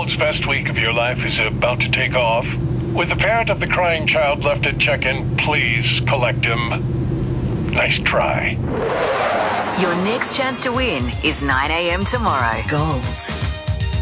world's best week of your life is about to take off. With the parent of the crying child left at check-in, please collect him. Nice try. Your next chance to win is 9 a.m. tomorrow. Gold